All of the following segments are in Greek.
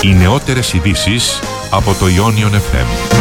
Οι νεότερες ειδήσεις από το Ionion FM.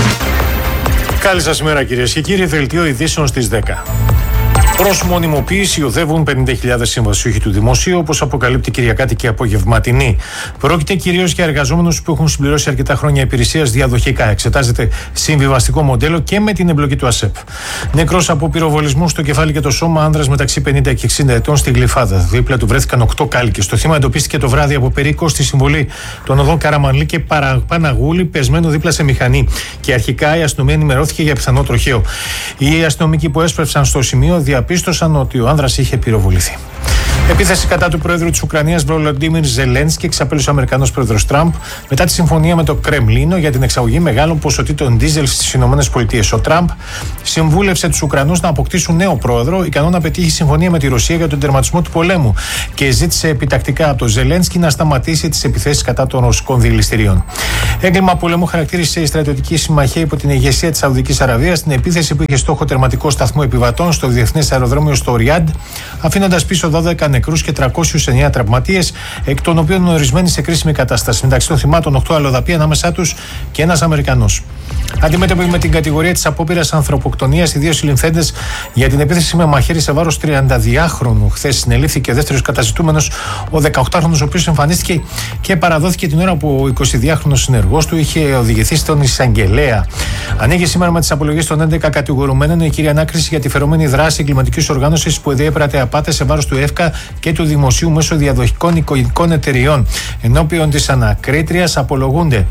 Καλή σας ημέρα κυρίες και κύριοι, δελτίο ειδήσεων στις 10. Προς μονιμοποίηση οδεύουν 50.000 συμβασιούχοι του δημοσίου, όπως αποκαλύπτει Κυριακάτικη Απογευματινή. Πρόκειται κυρίως για εργαζόμενους που έχουν συμπληρώσει αρκετά χρόνια υπηρεσίας διαδοχικά. Εξετάζεται συμβιβαστικό μοντέλο και με την εμπλοκή του ΑΣΕΠ. Νεκρός από πυροβολισμού στο κεφάλι και το σώμα, άνδρας μεταξύ 50 και 60 ετών στη Γλυφάδα. Δίπλα του βρέθηκαν 8 κάλικες. Το θύμα εντοπίστηκε το βράδυ από περίκο στη συμβολή των οδών Καραμανλή και Παναγούλη, πεσμένο δίπλα σε μηχανή. Και αρχικά η αστυνομία ενημερώθηκε για πιθανό τροχαίο. Οι αστυνομικοί που έσπρευσαν στο σημείο διαπίστωσαν ότι ο άνδρας είχε πυροβοληθεί. Επίθεση κατά του πρόεδρου της Ουκρανίας Βολοντίμιρ Ζελένσκι εξαπέλυσε ο Αμερικανός πρόεδρος Τραμπ μετά τη συμφωνία με το Κρεμλίνο για την εξαγωγή μεγάλων ποσοτήτων ντίζελ στις ΗΠΑ. Ο Τραμπ συμβούλευσε τους Ουκρανούς να αποκτήσουν νέο πρόεδρο, ικανό να πετύχει συμφωνία με τη Ρωσία για τον τερματισμό του πολέμου, και ζήτησε επιτακτικά από τον Ζελένσκι να σταματήσει τις επιθέσεις κατά των ρωσικών δηληστηρίων. Έγκλημα πολέμου χαρακτήρισε η στρατιωτική συμμαχία υπό την ηγεσία της Σαουδικής Αραβίας την επίθεση που είχε στόχο τερματικό σταθμό επιβατών στο διεθνές αεροδρόμιο στο Ριάντ, αφήνοντας πίσω 12 νεκρούς και 309 τραυματίες, εκ των οποίων ορισμένοι σε κρίσιμη κατάσταση. Μεταξύ των θυμάτων 8 αλλοδαποί, ανάμεσά τους και ένας Αμερικανός. Αντιμέτωποι με την κατηγορία της απόπειρας ανθρωποκτονίας, οι δύο συλληφθέντες για την επίθεση με μαχαίρι σε βάρος 32χρονου. Χθες συνελήφθηκε ο δεύτερος καταζητούμενος, ο 18χρονος, ο οποίος εμφανίστηκε και παραδόθηκε την ώρα που ο 22χρονος συνεργός του είχε οδηγηθεί στον εισαγγελέα. Ανοίγει σήμερα με τις απολογίες των 11 κατηγορουμένων η κύρια ανάκριση για τη φερόμενη δράση εγκληματικής οργάνωσης που διέπρατε απάτες σε βάρος του ΕΦΚΑ και του δημοσίου μέσω διαδοχικών εικονικών εταιριών. Ενώπιον της ανακρίτριας απολογούνται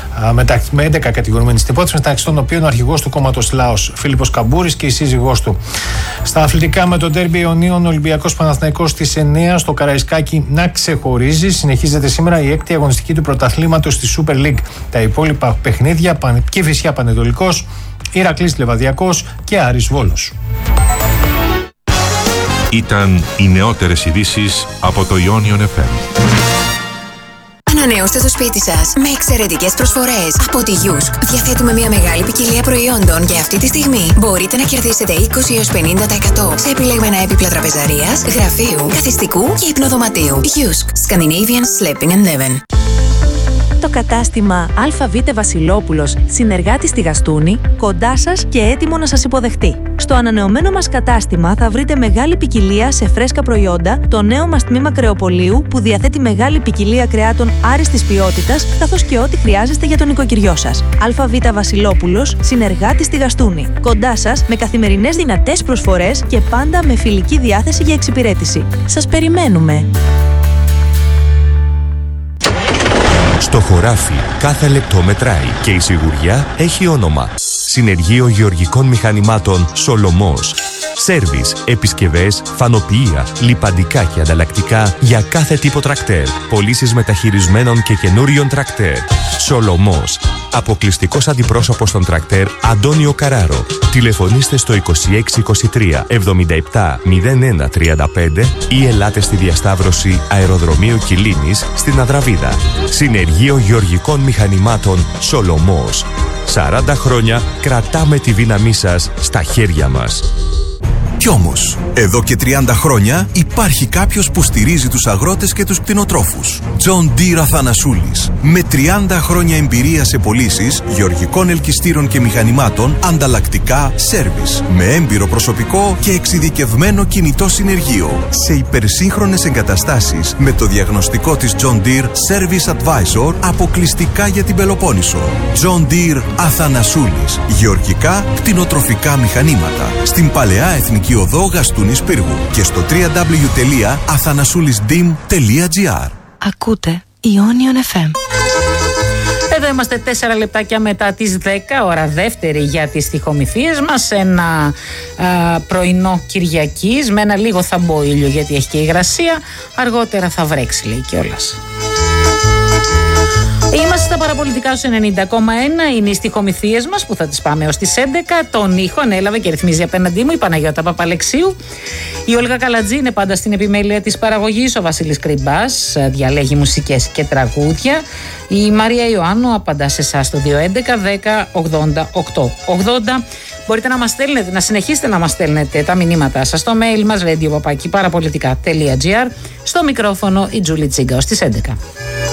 με 11 κατηγορουμένοι στην υπόθεση, μεταξύ των οποίων ο αρχηγός του κόμματος Λάος Φίλιππος Καμπούρης και η σύζυγός του. Στα αθλητικά, με τον ντέρμπι Ιωνίων Ολυμπιακός Παναθηναϊκός στις 9 στο Καραϊσκάκι να ξεχωρίζει. Συνεχίζεται σήμερα η 6η αγωνιστική του πρωταθλήματος στη Super League. Τα υπόλοιπα παιχνίδια: Κηφισιά Πανετολικός, Ηρακλής Λεβαδιακός και Άρης Βόλος. Ήταν οι νεότερες ειδήσεις από το Ionion FM. Ανανεώστε το σπίτι σας με εξαιρετικές προσφορές από τη Yusk. Διαθέτουμε μια μεγάλη ποικιλία προϊόντων και αυτή τη στιγμή μπορείτε να κερδίσετε 20 έως 50% σε επιλεγμένα έπιπλα τραπεζαρίας, γραφείου, καθιστικού και υπνοδωματίου. Yusk. Scandinavian Sleeping and Living. Το κατάστημα ΑΒ Βασιλόπουλος, συνεργάτη στη Γαστούνη, κοντά σας και έτοιμο να σας υποδεχτεί. Στο ανανεωμένο μας κατάστημα θα βρείτε μεγάλη ποικιλία σε φρέσκα προϊόντα, το νέο μας τμήμα κρεοπολίου που διαθέτει μεγάλη ποικιλία κρεάτων άριστης ποιότητας, καθώς και ό,τι χρειάζεστε για τον οικοκυριό σας. ΑΒ Βασιλόπουλος, συνεργάτη στη Γαστούνη, κοντά σας με καθημερινές δυνατές προσφορές και πάντα με φιλική διάθεση για εξυπηρέτηση. Σας περιμένουμε! Στο χωράφι κάθε λεπτό μετράει και η σιγουριά έχει όνομα. Συνεργείο Γεωργικών Μηχανημάτων Σολομός. Σέρβις, επισκευές, φανοποιεία, λιπαντικά και ανταλλακτικά για κάθε τύπο τρακτέρ. Πωλήσεις μεταχειρισμένων και καινούριων τρακτέρ. Σολομός. Αποκλειστικός αντιπρόσωπος των τρακτέρ Αντώνιο Καράρο. Τηλεφωνήστε στο 2623 77 01 35 ή ελάτε στη διασταύρωση Αεροδρομίου Κιλίνης στην Αδραβίδα. Συνεργείο Γεωργικών Μηχανημάτων Σολομός. 40 χρόνια κρατάμε τη δύναμή σας στα χέρια μας. Κι όμως, εδώ και 30 χρόνια υπάρχει κάποιος που στηρίζει τους αγρότες και τους κτηνοτρόφους. John Deere Αθανασούλης. Με 30 χρόνια εμπειρία σε πωλήσεις γεωργικών ελκυστήρων και μηχανημάτων, ανταλλακτικά, σέρβις. Με έμπειρο προσωπικό και εξειδικευμένο κινητό συνεργείο. Σε υπερσύγχρονες εγκαταστάσεις με το διαγνωστικό της John Deere Service Advisor αποκλειστικά για την Πελοπόννησο. John Deere Αθανασούλης. Γεωργικά, κτηνοτροφικά μηχανήματα. Στην Παλαιά Εθνική Οδό Γαστούνης Πύργου και στο www.athanasoulisdim.gr. Ακούτε Ionion FM. Εδώ είμαστε 4 λεπτάκια μετά τις 10, ώρα δεύτερη για τις στιχομυθίες μας. Ένα πρωινό Κυριακής με ένα λίγο θαμπό ήλιο, γιατί έχει και υγρασία. Αργότερα θα βρέξει, λέει κιόλας. Είμαστε στα παραπολιτικά στους 90,1. Είναι οι στιχομυθίες μας που θα τις πάμε ως τις 11. Τον ήχο ανέλαβε και ρυθμίζει απέναντί μου η Παναγιώτα Παπαλεξίου. Η Όλγα Καλατζή είναι πάντα στην επιμέλεια της παραγωγής. Ο Βασίλης Κρυμπάς διαλέγει μουσικές και τραγούδια. Η Μαρία Ιωάννου απαντά σε εσάς στο 211 10 88 80. Μπορείτε να συνεχίσετε να μας στέλνετε τα μηνύματά σας στο mail μας radio@parapolitica.gr. Στο μικρόφωνο η Τζούλη Τσίγκα ως τις 11.